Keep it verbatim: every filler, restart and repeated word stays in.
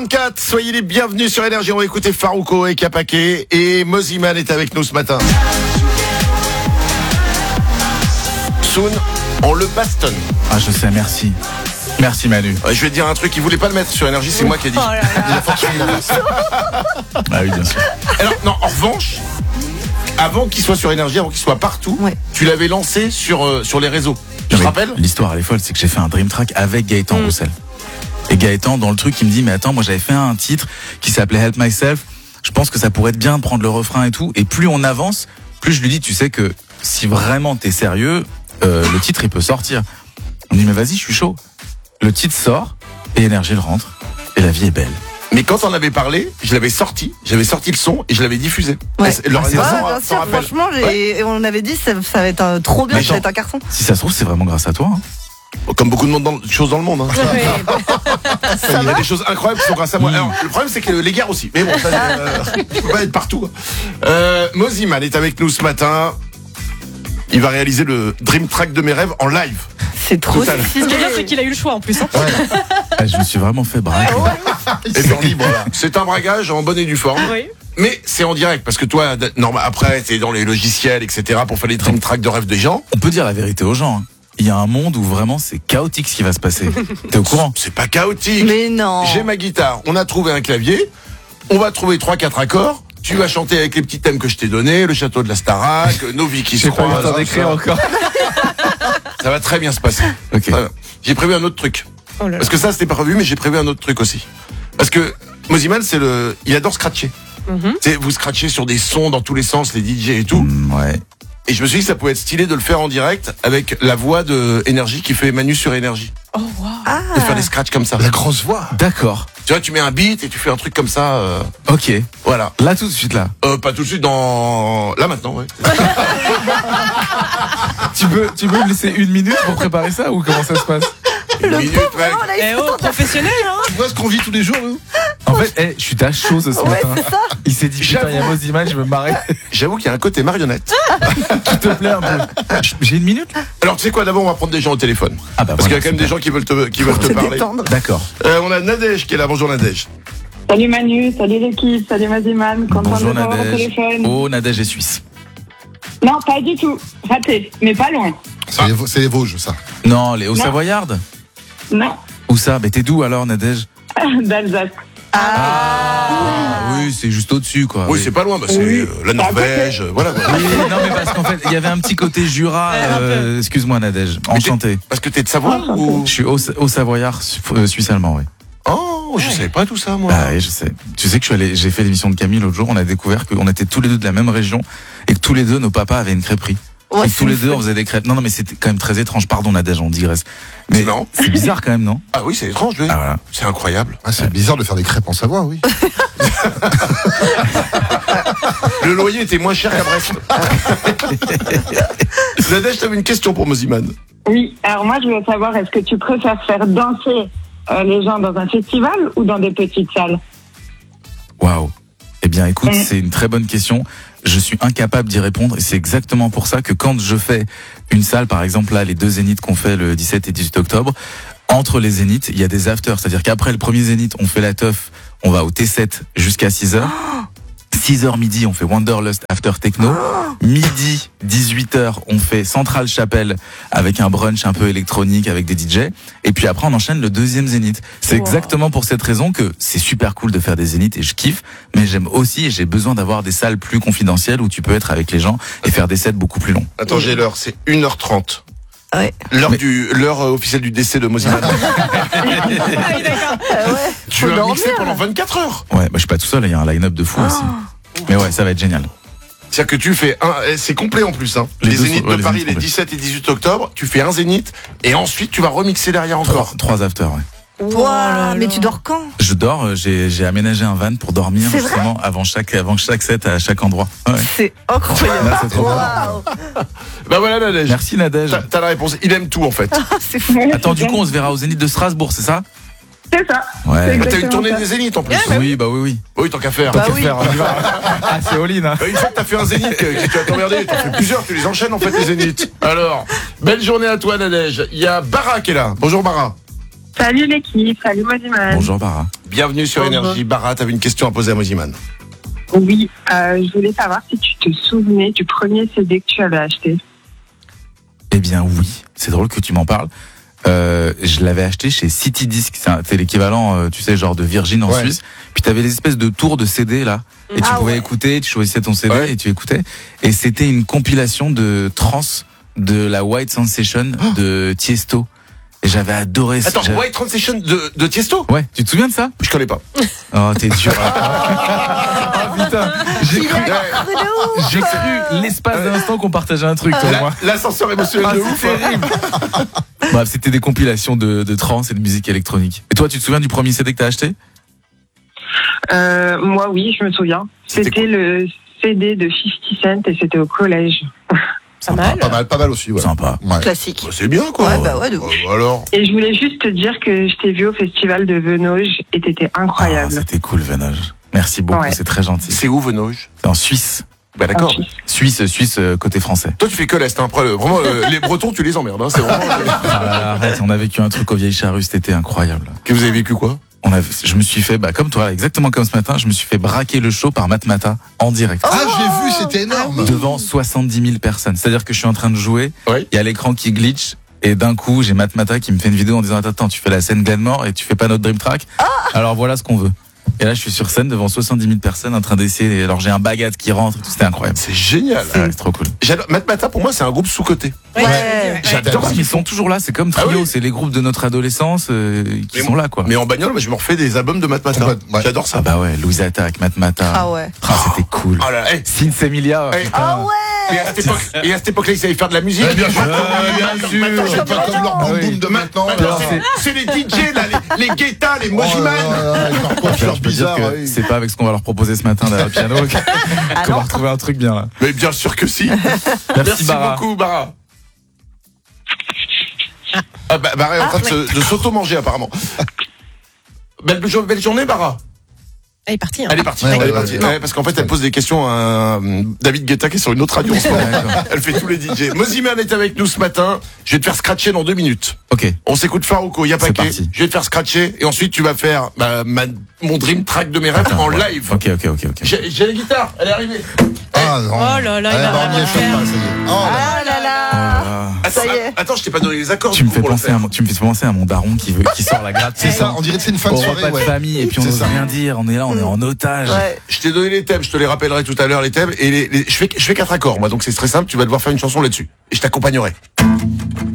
vingt-quatre, soyez les bienvenus sur Énergie. On va écouter Farouko et Kapake. Et Moziman est avec nous ce matin. Soon, on le bastonne. Ah, je sais, merci. Merci Manu. Ouais, je vais te dire un truc, il voulait pas le mettre sur Énergie, c'est moi qui ai dit. Oh là là. Il a forcément la place. Ah oui, bien sûr. Alors, non, en revanche, avant qu'il soit sur Énergie, avant qu'il soit partout, Ouais. tu l'avais lancé sur, euh, sur les réseaux. Tu te Mais rappelles? L'histoire, elle est folle, c'est que j'ai fait un dream track avec Gaëtan Mm. Roussel. Et Gaëtan, dans le truc, il me dit, mais attends, moi j'avais fait un titre qui s'appelait Help Myself. Je pense que ça pourrait être bien de prendre le refrain et tout. Et plus on avance, plus je lui dis, tu sais que si vraiment t'es sérieux, euh, le titre il peut sortir. On me dit, mais vas-y, je suis chaud. Le titre sort, et Énergie le rentre, et la vie est belle. Mais quand on avait parlé, je l'avais sorti, j'avais sorti le son et je l'avais diffusé. Ouais. Et c'est- le Ah, c'est réalisateur Ouais, bien s'en sûr, rappelle. franchement, j'ai- on avait dit ça, ça va être un- trop bien, Mais ça va genre- être un carton. Si ça se trouve, c'est vraiment grâce à toi. Hein. Comme beaucoup de monde dans, choses dans le monde. Hein. Il y a des choses incroyables qui sont grâce à moi. Alors, le problème, c'est que les guerres aussi. Mais bon, ça, euh, faut pas être partout. Euh, Moziman est avec nous ce matin. Il va réaliser le Dream Track de mes rêves en live. C'est trop Total. stylé. Ce qui est bien, c'est qu'il a eu le choix en plus. Hein. Ah, je me suis vraiment fait braquer. Et c'est en libre, là. C'est un bragage en bonne et due forme. Oui. Mais c'est en direct, parce que toi, d- normal, après, t'es dans les logiciels, et cetera, pour faire les Dream Track de rêves des gens. On peut dire la vérité aux gens. Hein. Il y a un monde où vraiment c'est chaotique ce qui va se passer. T'es au courant? C'est pas chaotique. Mais non. J'ai ma guitare, on a trouvé un clavier, on va trouver trois quatre accords, tu vas chanter avec les petits thèmes que je t'ai donnés, le château de la Starac, nos vies qui se croisent. ça, encore. ça va très bien se passer. Ok. Très bien. J'ai prévu un autre truc. Oh là là. Parce que ça, c'était pas prévu, mais j'ai prévu un autre truc aussi. Parce que Moziman, c'est le, il adore scratcher. Mhm. Tu sais, vous scratchez sur des sons dans tous les sens, les D J et tout. Mm, ouais. Et je me suis dit que ça pouvait être stylé de le faire en direct avec la voix de Énergie qui fait Manu sur Énergie. Oh, wow. Ah. De faire des scratchs comme ça. La grosse voix. D'accord. Tu vois, tu mets un beat et tu fais un truc comme ça. euh, Ok. voilà. Là tout de suite là. Euh, pas tout de suite dans... Là maintenant, ouais. Tu peux, tu peux me laisser une minute pour préparer ça ou comment ça se passe? Une minute, mec. Oh, là, il Eh faut oh, tenter. professionnel, hein. Tu vois ce qu'on vit tous les jours, nous? En fait, eh, je suis à chaud ce Ouais, matin. c'est ça. Il s'est dit putain, il y a Moziman, je me marrer. J'avoue qu'il y a un côté marionnette. S'il te plaît un peu. J'ai une minute là? Alors tu sais quoi, d'abord on va prendre des gens au téléphone. Ah bah Parce qu'il y a voilà, quand même des super. gens qui veulent te, qui veulent te Se parler. détendre. D'accord. Euh, on a Nadège qui est là. Bonjour Nadège. Salut Manu, salut l'équipe, salut Maziman, content Bonjour de vous avoir au Nadège. téléphone. Oh, Nadège est suisse. Non, pas du tout, raté, mais pas loin. C'est les, c'est les Vosges, ça. Non, les Non. Hauts-Savoyardes. Non, Où ça? Mais t'es d'où alors, Nadège? d'Alsace. Ah oui, c'est juste au-dessus quoi. Oui, c'est pas loin. Bah, c'est Oui. euh, la Norvège. euh, Voilà. quoi. Oui, non mais parce qu'en fait, il y avait un petit côté Jura. Ouais, un peu. euh, excuse-moi Nadège. Enchanté. Parce que t'es de Savoie Enchanté. ou... Je suis au, au Savoyard su- euh, suisse-allemand, oui. Oh, je savais pas tout ça moi. Bah oui, je sais. Tu sais que je suis allé, j'ai fait l'émission de Camille l'autre jour, on a découvert qu'on était tous les deux de la même région et que tous les deux, nos papas avaient une crêperie. Ouais, et que tous c'est les fou. deux, on faisait des crêpes. Non, non, mais c'était quand même très étrange. Pardon, Nadège, on digresse. Mais C'est marrant. c'est bizarre quand même, non? Ah oui, c'est étrange, lui. Ah voilà. C'est incroyable. Ah, c'est bizarre de faire des crêpes en Savoie, oui. Le loyer était moins cher qu'à Brest. Nadège, t'avais une question pour Moziman. Oui, alors moi je voulais savoir, est-ce que tu préfères faire danser euh, les gens dans un festival ou dans des petites salles? Waouh. Eh bien, écoute, Mm. c'est une très bonne question. Je suis incapable d'y répondre et c'est exactement pour ça que quand je fais une salle, par exemple là, les deux zéniths qu'on fait le dix-sept et dix-huit octobre, entre les zéniths, il y a des afters. C'est-à-dire qu'après le premier zénith, on fait la teuf, on va au T sept jusqu'à six heures. six heures midi, on fait Wanderlust After Techno. Midi, dix-huit heures, on fait Central Chapelle avec un brunch un peu électronique avec des D J. Et puis après, on enchaîne le deuxième zénith. C'est Wow. exactement pour cette raison que c'est super cool de faire des zéniths et je kiffe. Mais j'aime aussi et j'ai besoin d'avoir des salles plus confidentielles où tu peux être avec les gens et faire des sets beaucoup plus longs. Attends, j'ai l'heure. C'est une heure trente. Ouais. L'heure Mais- du, l'heure euh, officielle du décès de Moziman. Ah oui, d'accord. Ah ouais. Tu Faut as dormir. mixé pendant vingt-quatre heures. Ouais, bah je suis pas tout seul, il y a un line-up de fou aussi. Mais ouais, ça va être génial. C'est-à-dire que tu fais un, eh, c'est complet en plus, hein. Les, Les deux zéniths sont- ouais, de les Paris, zéniths les complets. dix-sept et dix-huit octobre, tu fais un zénith, et ensuite tu vas remixer derrière encore. Trois, trois afters, ouais. Ouah, mais tu dors quand? Je dors, euh, j'ai, j'ai aménagé un van pour dormir C'est vrai justement avant chaque, avant chaque set à chaque endroit. Ouais. C'est incroyable. Là, c'est trop bien. Waouh. Bah voilà, Nadège. Merci Nadège. T'as, t'as la réponse. Il aime tout, en fait. Ah, c'est fou. Ouais, Attends, c'est du coup, ça. on se verra au Zénith de Strasbourg, c'est ça? C'est ça. Ouais. Bah, t'as une Exactement tournée ça. des zéniths, en plus. Oui, bah oui, oui. Oui, tant qu'à faire. Bah Tant qu'à oui. faire, on y va. Ah, c'est all-in, hein. Bah, une fois que t'as fait un zénith, que, que tu vas t'emmerder, t'en fais plusieurs, tu les enchaînes, en fait, les zéniths. Alors, belle journée à toi, Nadège. Il y a Bara qui est là. Bonjour, Bara. Salut l'équipe, salut Maziman. Bonjour, Bara. Bienvenue sur Énergie. Bara, t'avais une question à poser à Moziman. Oui, euh, je voulais savoir si tu te souvenais du premier C D que tu avais acheté. Eh bien oui, c'est drôle que tu m'en parles. Euh, je l'avais acheté chez City Disc, c'est l'équivalent, euh, tu sais, genre de Virgin en Ouais. Suisse. Puis t'avais les espèces de tours de C D là, et tu Ah pouvais ouais. écouter, tu choisissais ton C D Ouais. et tu écoutais. Et c'était une compilation de trance de la White Sensation de Tiesto. Et j'avais adoré ça. Attends, J'avais- White Transition de, de Tiesto? Ouais, tu te souviens de ça? Je connais pas. Oh, t'es dur. Ah putain, j'ai Il cru, est énervé de ouf. j'ai cru l'espace d'un instant qu'on partageait un truc, toi et La- moi. L'ascenseur émotionnel Ah, de c'est ouf. hein. terrible. Bref, c'était des compilations de, de trance et de musique électronique. Et toi, tu te souviens du premier C D que t'as acheté? Euh, moi, oui, je me souviens. C'était C'était le C D de cinquante Cent et c'était au collège. Pas mal. Pas mal, pas mal aussi, ouais. Sympa. Ouais. Classique. Bah, c'est bien, quoi. Ouais, bah ouais, de ouf. Euh, alors. Et je voulais juste te dire que je t'ai vu au festival de Venoge et t'étais Ah, incroyable. c'était cool, Venoge. Merci beaucoup, Ouais. c'est très gentil. C'est où, Venoge? C'est en Suisse. Bah, d'accord. En Suisse. Suisse, Suisse, euh, côté français. Toi, tu fais que l'Est, hein. Après, le- vraiment, euh, les Bretons, tu les emmerdes, hein. C'est vraiment. euh, Ah là là, arrête, on a vécu un truc au Vieilles Charrues, c'était incroyable. Que vous avez vécu quoi? On a, je me suis fait, bah, comme toi, exactement comme ce matin, je me suis fait braquer le show par Matmata en direct. Ah, j'ai vu, c'était énorme. Devant soixante-dix mille personnes. C'est-à-dire que je suis en train de jouer, il Oui. y a l'écran qui glitch, et d'un coup, j'ai Matmata qui me fait une vidéo en disant, attends, attends, tu fais la scène Glenmore et tu fais pas notre Dream Track. Alors voilà ce qu'on veut. Et là, je suis sur scène devant soixante-dix mille personnes en train d'essayer. Alors j'ai un baguette qui rentre, et tout, c'était incroyable. C'est génial. Ah ouais, c'est trop cool. J'adore. Matmata, pour moi, c'est un groupe sous-côté. Ouais. Ouais. J'adore Parce ce qu'ils qu'ils font. sont toujours là, c'est comme Ah Trio, oui. c'est les groupes de notre adolescence euh, qui Mais sont là, quoi. Mais en bagnole, moi, je me refais des albums de Matmata. Complètement, ouais. J'adore ça. Ah bah ouais, Louis Attack, Matmata. Ah ouais. Ah, c'était cool. Oh là là. Eh, Sins Emilia. Eh, putain. Ah ouais. Et à cette époque, et à cette époque-là, ils savaient faire de la musique. Ouais, bien sûr. Maintenant, bien sûr. maintenant, C'est pas comme leur Ah boum oui. boum de maintenant. maintenant, là. c'est- c'est les D J, là, les, les Guetta, les Oh là Mojiman. là là, avec leur coiffure Je peux dire bizarre. que ouais. c'est pas avec ce qu'on va leur proposer ce matin derrière le piano Ah qu'on va non. retrouver un truc bien là. Mais bien sûr que si. Merci, Bara. beaucoup, Bara. Ah, bah, Bara est en train de, se- de s'auto-manger, apparemment. Belle, jo- belle journée, Bara. Elle est partie. Hein. Elle est partie. Ouais, elle ouais, est partie. ouais. Ouais, parce qu'en fait, elle pose des questions à euh, David Guetta qui est sur une autre radio en ce moment. D'accord. Elle fait tous les D J. Moziman est avec nous ce matin. Je vais te faire scratcher dans deux minutes. Ok. On s'écoute Farouko, y a pas C'est qu'à. parti. Je vais te faire scratcher et ensuite tu vas faire bah, ma- mon dream track de mes rêves en ouais. live. Ok, ok, ok, ok. J'ai j'ai la guitare, elle est arrivée. Ah non. Oh là là, il Eh, va bah, on vraiment y le échappe faire. pas, ça y est. Oh là là. Ah là là. Ah. Attends, Ça y est. attends, je t'ai pas donné les accords. Tu me du coup, fais pour le penser faire. à mon, tu me fais penser à mon daron qui veut, qui sort la gratte. C'est ça, on dirait que c'est une fin de Au soirée. repas de Ouais. famille et puis on C'est n'ose ça. rien dire. On est là, on est en otage. Ouais. Je t'ai donné les thèmes, je te les rappellerai tout à l'heure les thèmes et les, les- je fais je fais quatre accords moi donc c'est très simple, tu vas devoir faire une chanson là-dessus et je t'accompagnerai.